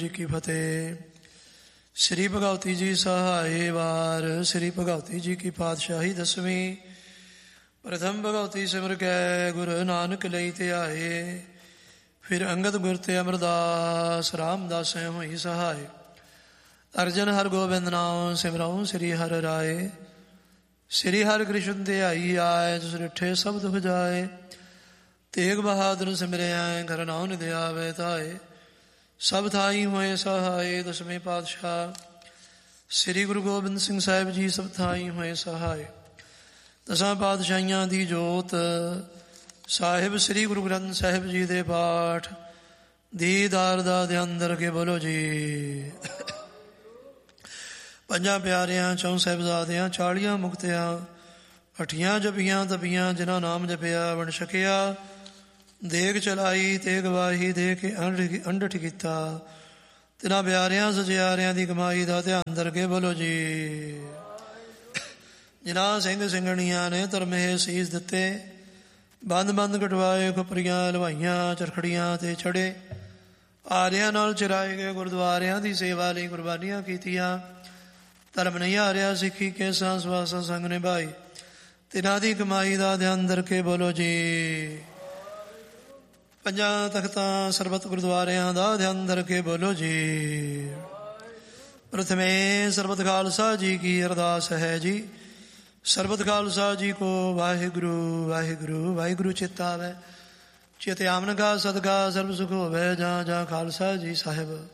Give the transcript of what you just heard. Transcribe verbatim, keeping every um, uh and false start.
ਜੀ ਕੀ ਫਤਿਹ। ਸ੍ਰੀ ਭਗਵਤੀ ਜੀ ਸਹਾਏ ਵਾਰ। ਸ੍ਰੀ ਭਗਵਤੀ ਜੀ ਕੀ ਪਾਤਸ਼ਾਹੀ ਦਸਵੀਂ। ਪ੍ਰਥਮ ਭਗਵਤੀ ਸਿਮਰ ਕੈ ਗੁਰ ਨਾਨਕ ਲਈ ਧਿਆਏ। ਫਿਰ ਅੰਗਦ ਗੁਰ ਤੇ ਅਮਰਦਾਸ ਰਾਮਦਾਸ ਹੋਈ ਸਹਾਏ। ਅਰਜਨ ਹਰ ਗੋਬਿੰਦ ਨਾਮ ਸਿਮਰਾਉ ਸ੍ਰੀ ਹਰਿ ਰਾਏ। ਸ੍ਰੀ ਹਰਿ ਕ੍ਰਿਸ਼ਨ ਧਿਆਈ ਆਏ ਜਿਸ ਡਿਠੇ ਸਭ ਦੁਖ ਜਾਏ। ਤੇਗ ਬਹਾਦਰ ਸਿਮਰਿਆ ਘਰ ਨਾਉ ਨਿਧ ਆਵੇ ਧਾਏ। ਸਭ ਥਾਈ ਹੋਏ ਸਹਾਏ। ਦਸਵੇਂ ਪਾਤਸ਼ਾਹ ਸ੍ਰੀ ਗੁਰੂ ਗੋਬਿੰਦ ਸਿੰਘ ਸਾਹਿਬ ਜੀ ਸਭ ਥਾਈ ਹੋਏ ਸਹਾਏ। ਦਸਾਂ ਪਾਤਸ਼ਾਹੀਆਂ ਦੀ ਜੋਤ ਸਾਹਿਬ ਸ੍ਰੀ ਗੁਰੂ ਗ੍ਰੰਥ ਸਾਹਿਬ ਜੀ ਦੇ ਪਾਠ ਦੀਦਾਰ ਦਾ ਧਿਆਨ ਦਰ ਕੇ ਬੋਲੋ ਜੀ। ਪੰਜਾਂ ਪਿਆਰਿਆਂ ਚੌਂ ਸਾਹਿਬਜ਼ਾਦਿਆਂ ਚਾਲੀਆਂ ਮੁਕਤਿਆਂ ਅਠੀਆਂ ਜਪੀਆਂ ਤਪੀਆਂ ਜਿਨ੍ਹਾਂ ਨਾਮ ਜਪਿਆ ਵੰਡ ਛਕਿਆ। ਦੇਗ ਚਲਾਈ ਤੇ ਗਵਾਹੀ ਦੇ ਕੇ ਅੰਡਠ ਕੀਤਾ। ਤਿਨਾਂ ਪਿਆਰਿਆਂ ਸਜਿਆਰਿਆਂ ਦੀ ਕਮਾਈ ਦਾ ਧਿਆਨ ਦਰ ਕੇ ਬੋਲੋ ਜੀ। ਜਿਨ੍ਹਾਂ ਸਿੰਘ ਸਿੰਘਣੀਆਂ ਨੇ ਧਰਮੇ ਸੀਸ ਦਿੱਤੇ ਬੰਦ ਬੰਦ ਕਟਵਾਏ ਖੁਪਰੀਆਂ ਲਵਾਈਆਂ ਚਰਖੜੀਆਂ ਤੇ ਚੜੇ। ਆਰਿਆਂ ਨਾਲ ਚਰਾਏ ਗਏ ਗੁਰਦੁਆਰਿਆਂ ਦੀ ਸੇਵਾ ਲਈ ਕੁਰਬਾਨੀਆਂ ਕੀਤੀਆਂ। ਧਰਮ ਨਹੀਂ ਹਾਰਿਆ ਸਿੱਖੀ ਕੇਸਾਂ ਸਵਾਸਾਂ ਸੰਗ ਨਿਭਾਈ। ਤਿਨਾਂ ਦੀ ਕਮਾਈ ਦਾ ਧਿਆਨ ਦਰ ਕੇ ਬੋਲੋ ਜੀ। ਪੰਜਾਂ ਤਖਤਾਂ ਸਰਬਤ ਗੁਰਦੁਆਰਿਆਂ ਦਾ ਧਿਆਨ ਦਰ ਕੇ ਬੋਲੋ ਜੀ। ਪ੍ਰਥਮੇ ਸਰਬਤ ਖਾਲਸਾ ਜੀ ਕੀ ਅਰਦਾਸ ਹੈ ਜੀ। ਸਰਬਤ ਖਾਲਸਾ ਜੀ ਕੋ ਵਾਹਿਗੁਰੂ ਵਾਹਿਗੁਰੂ ਵਾਹਿਗੁਰੂ ਚਿਤ ਆਵੈ। ਚਿਤ ਆਮਨ ਕਾ ਸਦਕਾ ਸਰਬ ਸੁਖ ਹੋਵੇ। ਜਾਂ ਜਾਂ ਖਾਲਸਾ ਜੀ ਸਾਹਿਬ।